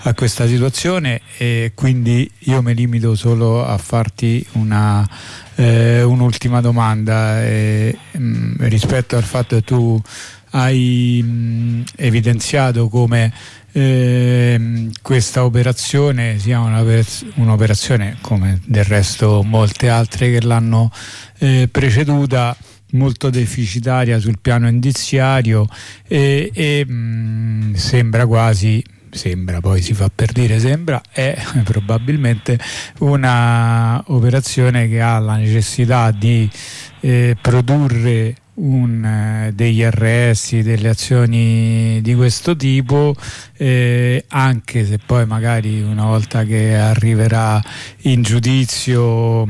a questa situazione, e quindi io mi limito solo a farti un'ultima domanda rispetto al fatto che tu hai evidenziato come questa operazione sia un'operazione, come del resto molte altre che l'hanno preceduta, molto deficitaria sul piano indiziario e sembra quasi, poi si fa per dire è probabilmente una operazione che ha la necessità di produrre degli arresti, delle azioni di questo tipo, anche se poi magari una volta che arriverà in giudizio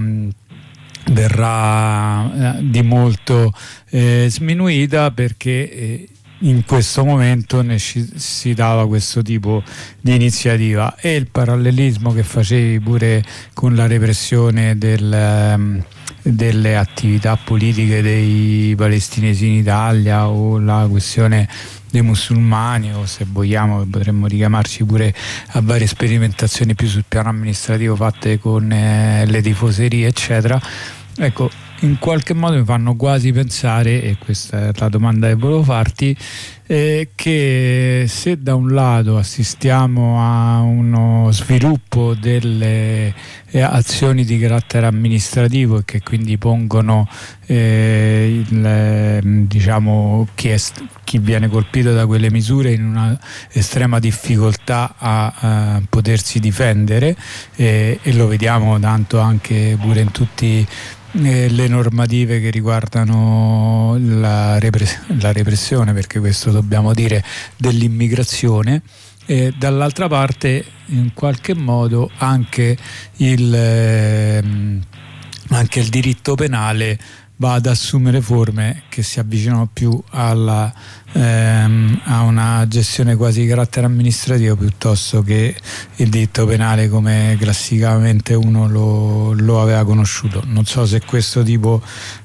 verrà di molto sminuita, perché in questo momento si dava questo tipo di iniziativa. E il parallelismo che facevi pure con la repressione delle attività politiche dei palestinesi in Italia, o la questione dei musulmani, o se vogliamo potremmo richiamarci pure a varie sperimentazioni più sul piano amministrativo fatte con le tifoserie eccetera, ecco, in qualche modo mi fanno quasi pensare, e questa è la domanda che volevo farti, che se da un lato assistiamo a uno sviluppo delle azioni di carattere amministrativo e che quindi pongono diciamo chi viene colpito da quelle misure in una estrema difficoltà a potersi difendere, e lo vediamo tanto anche pure in tutti le normative che riguardano la repressione, perché questo dobbiamo dire, dell'immigrazione, e dall'altra parte in qualche modo anche il diritto penale va ad assumere forme che si avvicinano più a una gestione quasi di carattere amministrativo, piuttosto che il diritto penale come classicamente uno lo aveva conosciuto. Non so se questo tipo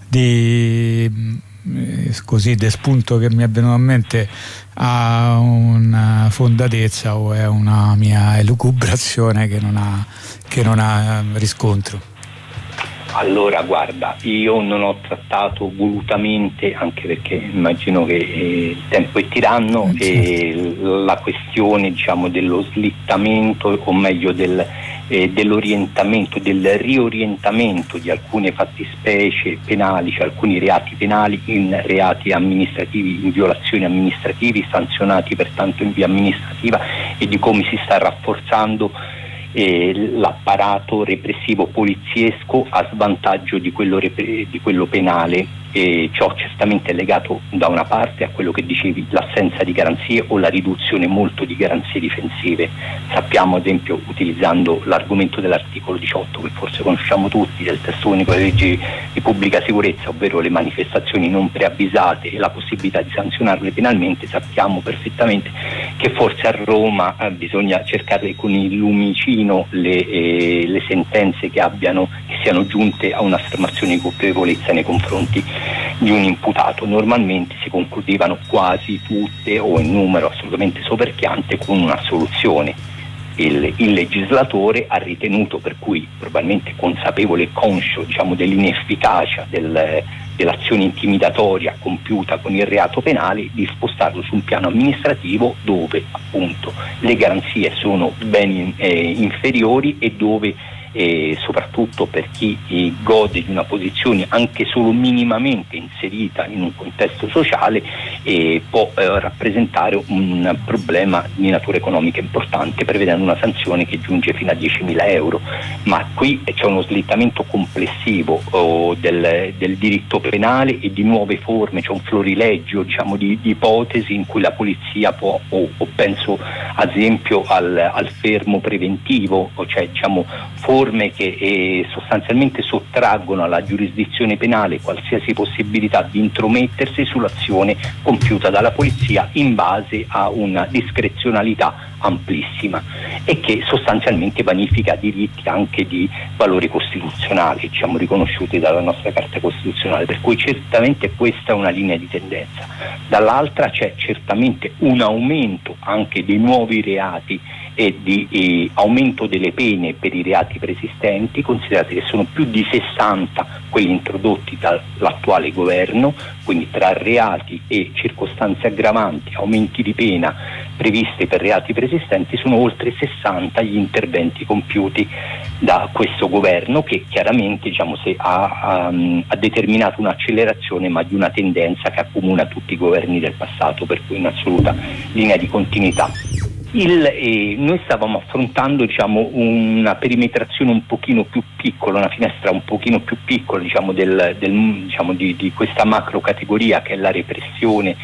di spunto che mi è venuto a mente ha una fondatezza o è una mia elucubrazione che non ha riscontro. Allora, guarda, io non ho trattato volutamente, anche perché immagino che il tempo è tiranno, e la questione, diciamo, dello slittamento, o meglio dell'orientamento, del riorientamento di alcune fattispecie penali, cioè alcuni reati penali, in reati amministrativi, in violazioni amministrativi, sanzionati pertanto in via amministrativa, e di come si sta rafforzando l'apparato repressivo poliziesco a svantaggio di quello penale. E ciò certamente è legato da una parte a quello che dicevi, l'assenza di garanzie o la riduzione molto di garanzie difensive. Sappiamo, ad esempio, utilizzando l'argomento dell'articolo 18, che forse conosciamo tutti, del testo unico delle leggi di pubblica sicurezza, ovvero le manifestazioni non preavvisate e la possibilità di sanzionarle penalmente, sappiamo perfettamente che forse a Roma bisogna cercare con il lumicino le sentenze che siano giunte a un'affermazione di colpevolezza nei confronti di un imputato. Normalmente si concludevano quasi tutte, o in numero assolutamente soverchiante, con un'assoluzione. Il legislatore ha ritenuto, per cui probabilmente consapevole e conscio, diciamo, dell'inefficacia dell'azione intimidatoria compiuta con il reato penale, di spostarlo su un piano amministrativo dove appunto le garanzie sono ben inferiori, e dove soprattutto per chi gode di una posizione anche solo minimamente inserita in un contesto sociale può rappresentare un problema di natura economica importante, prevedendo una sanzione che giunge fino a 10.000 euro. Ma qui c'è uno slittamento complessivo del diritto penale e di nuove forme, c'è un florileggio, diciamo, di ipotesi in cui la polizia può, o penso ad esempio al fermo preventivo, cioè, diciamo, forme che sostanzialmente sottraggono alla giurisdizione penale qualsiasi possibilità di intromettersi sull'azione compiuta dalla polizia in base a una discrezionalità amplissima, e che sostanzialmente vanifica diritti anche di valore costituzionale, diciamo, riconosciuti dalla nostra Carta Costituzionale, per cui certamente questa è una linea di tendenza. Dall'altra c'è certamente un aumento anche dei nuovi reati e di aumento delle pene per i reati preesistenti. Considerate che sono più di 60 quelli introdotti dall'attuale governo, quindi tra reati e circostanze aggravanti, aumenti di pena previste per reati preesistenti, sono oltre 60 gli interventi compiuti da questo governo, che chiaramente ha determinato un'accelerazione, ma di una tendenza che accomuna tutti i governi del passato, per cui in assoluta linea di continuità. Noi stavamo affrontando una perimetrazione un pochino più piccola, una finestra un pochino più piccola di questa macro categoria che è la repressione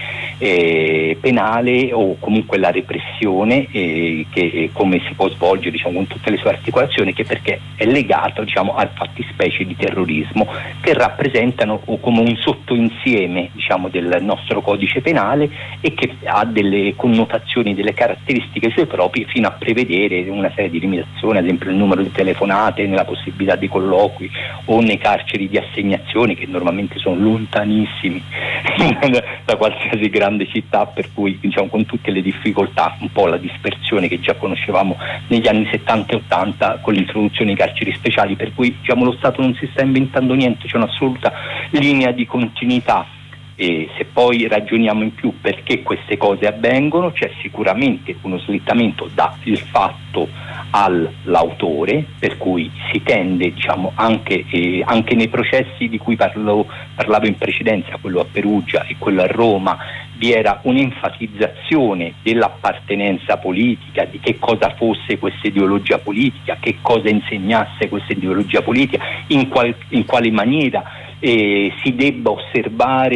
penale, o comunque la repressione che come si può svolgere con tutte le sue articolazioni, che perché è legato al fattispecie di terrorismo, che rappresentano come un sottoinsieme del nostro codice penale e che ha delle connotazioni, delle caratteristiche sue proprie, fino a prevedere una serie di limitazioni, ad esempio il numero di telefonate, nella possibilità di colloqui o nei carceri di assegnazione, che normalmente sono lontanissimi da qualsiasi grande città, per cui con tutte le difficoltà, un po' la dispersione che già conoscevamo negli anni 70 e 80 con l'introduzione dei carceri speciali, per cui lo Stato non si sta inventando niente, c'è un'assoluta linea di continuità. E se poi ragioniamo in più perché queste cose avvengono, c'è sicuramente uno slittamento dal fatto all'autore, per cui si tende anche nei processi di cui parlavo in precedenza, quello a Perugia e quello a Roma, vi era un'enfatizzazione dell'appartenenza politica, di che cosa fosse questa ideologia politica, che cosa insegnasse questa ideologia politica, in quale maniera si debbano osservare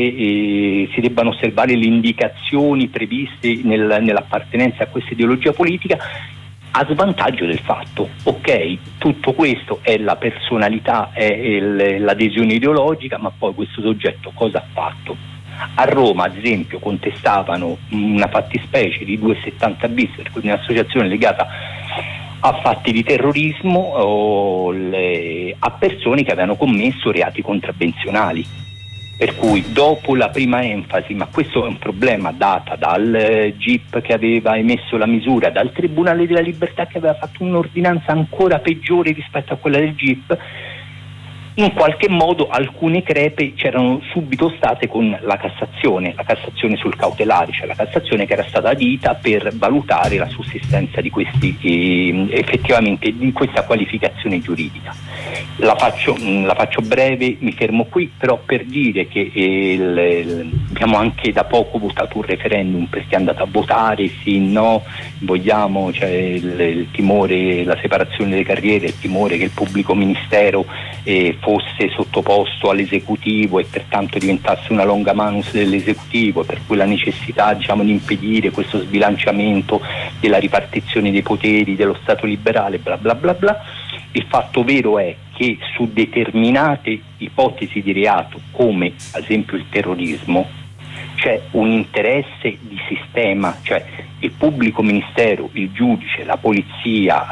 le indicazioni previste nell'appartenenza a questa ideologia politica, a svantaggio del fatto, ok, tutto questo è la personalità, è l'adesione ideologica, ma poi questo soggetto cosa ha fatto? A Roma, ad esempio, contestavano una fattispecie di 270 bis, per cui un'associazione legata a fatti di terrorismo a persone che avevano commesso reati contravvenzionali. Per cui dopo la prima enfasi, ma questo è un problema data dal GIP che aveva emesso la misura, dal Tribunale della Libertà che aveva fatto un'ordinanza ancora peggiore rispetto a quella del GIP, in qualche modo alcune crepe c'erano subito state con la Cassazione sul cautelare, cioè la Cassazione che era stata adita per valutare la sussistenza di questi effettivamente di questa qualificazione giuridica. La faccio breve, mi fermo qui, però per dire che abbiamo anche da poco votato un referendum perché è andato a votare sì, no, vogliamo, cioè il timore, la separazione delle carriere, il timore che il pubblico ministero fosse sottoposto all'esecutivo e pertanto diventasse una longa manus dell'esecutivo, per cui la necessità di impedire questo sbilanciamento della ripartizione dei poteri dello Stato liberale, bla bla bla bla. Il fatto vero è che su determinate ipotesi di reato, come ad esempio il terrorismo, c'è un interesse di sistema, cioè il pubblico ministero, il giudice, la polizia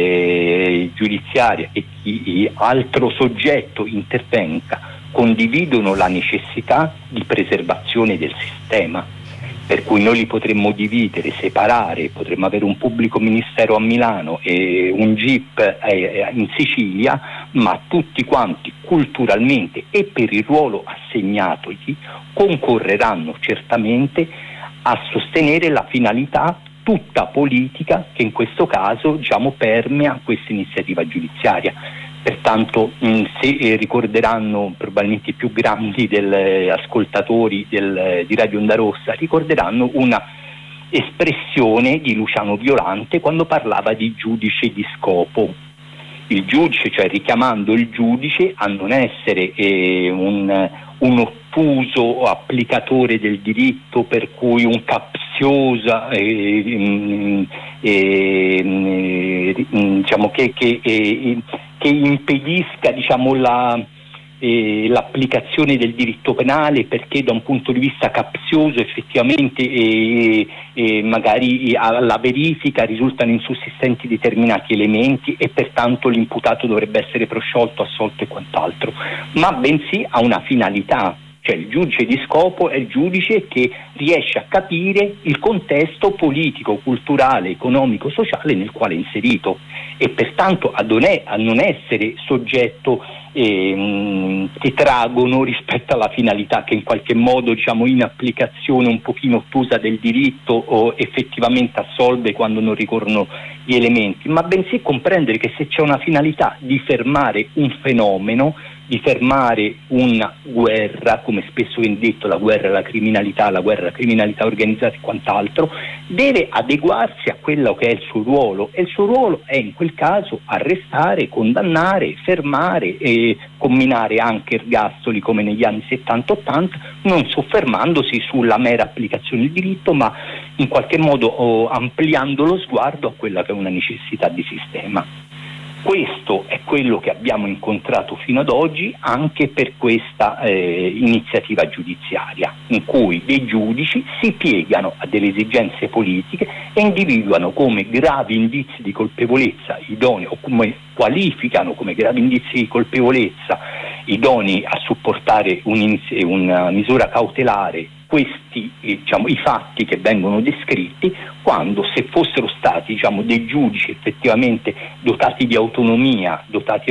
giudiziaria e chi altro soggetto intervenga condividono la necessità di preservazione del sistema, per cui noi li potremmo dividere, separare, potremmo avere un pubblico ministero a Milano e un GIP in Sicilia, ma tutti quanti culturalmente e per il ruolo assegnatogli concorreranno certamente a sostenere la finalità tutta politica che in questo caso permea questa iniziativa giudiziaria. Pertanto se ricorderanno probabilmente i più grandi ascoltatori di Radio Onda Rossa, ricorderanno una espressione di Luciano Violante quando parlava di giudice di scopo. Il giudice, cioè richiamando il giudice a non essere un ottuso applicatore del diritto, per cui un capziosa che impedisca l'applicazione del diritto penale, perché da un punto di vista capzioso effettivamente magari alla verifica risultano insussistenti determinati elementi e pertanto l'imputato dovrebbe essere prosciolto, assolto e quant'altro, ma bensì ha una finalità, Cioè il giudice di scopo è il giudice che riesce a capire il contesto politico, culturale, economico, sociale nel quale è inserito, e pertanto a non essere soggetto tetragono rispetto alla finalità che in qualche modo, diciamo, in applicazione un pochino ottusa del diritto o effettivamente assolve quando non ricorrono gli elementi, ma bensì comprendere che se c'è una finalità di fermare un fenomeno, di fermare una guerra, come spesso viene detto, la guerra alla criminalità organizzata e quant'altro, deve adeguarsi a quello che è il suo ruolo, e il suo ruolo è in quel caso arrestare, condannare, fermare e comminare anche ergastoli come negli anni 70-80, non soffermandosi sulla mera applicazione del diritto, ma in qualche modo ampliando lo sguardo a quella che è una necessità di sistema. Questo è quello che abbiamo incontrato fino ad oggi anche per questa iniziativa giudiziaria, in cui dei giudici si piegano a delle esigenze politiche e individuano come gravi indizi di colpevolezza idonei, o come qualificano come gravi indizi di colpevolezza idonei a supportare una misura cautelare questi, i fatti che vengono descritti, quando, se fossero stati, dei giudici effettivamente dotati di autonomia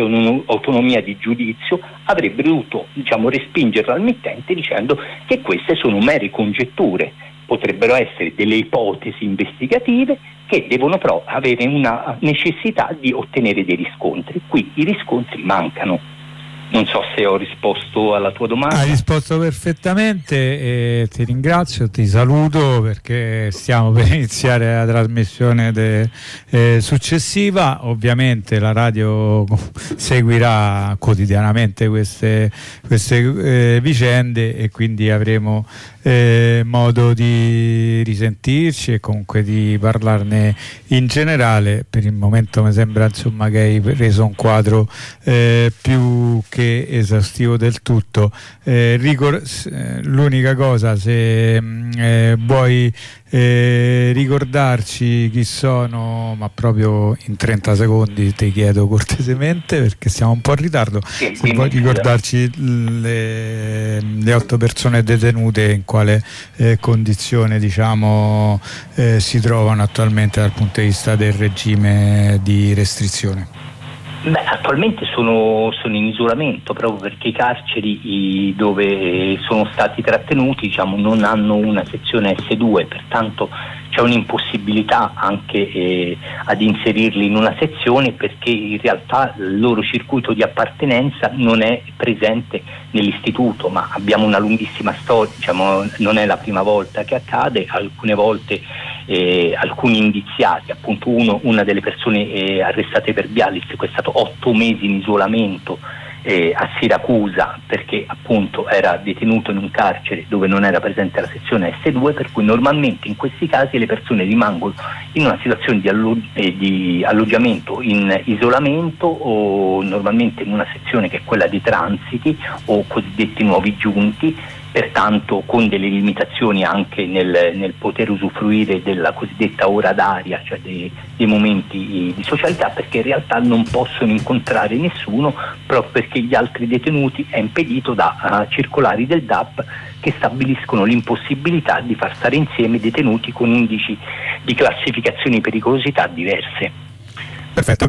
di giudizio, avrebbero dovuto, respingerla al mittente dicendo che queste sono mere congetture, potrebbero essere delle ipotesi investigative che devono però avere una necessità di ottenere dei riscontri. Qui i riscontri mancano. Non so se ho risposto alla tua domanda. Hai risposto perfettamente e ti ringrazio, ti saluto perché stiamo per iniziare la trasmissione successiva. Ovviamente la radio seguirà quotidianamente queste vicende e quindi avremo modo di risentirci e comunque di parlarne in generale. Per il momento mi sembra che hai reso un quadro più che esaustivo del tutto. L'unica cosa, se vuoi ricordarci chi sono, ma proprio in 30 secondi ti chiedo cortesemente perché siamo un po' in ritardo, se vuoi ricordarci le 8 persone detenute, in quale condizione si trovano attualmente dal punto di vista del regime di restrizione. Attualmente sono in isolamento proprio perché i carceri dove sono stati trattenuti non hanno una sezione S2, pertanto c'è un'impossibilità anche ad inserirli in una sezione, perché in realtà il loro circuito di appartenenza non è presente nell'istituto, ma abbiamo una lunghissima storia, non è la prima volta che accade. Alcune volte alcuni indiziati, appunto una delle persone arrestate per Bialis è stato 8 mesi in isolamento a Siracusa, perché appunto era detenuto in un carcere dove non era presente la sezione S2, per cui normalmente in questi casi le persone rimangono in una situazione di alloggiamento in isolamento, o normalmente in una sezione che è quella dei transiti o cosiddetti nuovi giunti, pertanto con delle limitazioni anche nel poter usufruire della cosiddetta ora d'aria, cioè dei momenti di socialità, perché in realtà non possono incontrare nessuno proprio perché gli altri detenuti è impedito da circolari del DAP che stabiliscono l'impossibilità di far stare insieme detenuti con indici di classificazione di pericolosità diverse. Perfetto.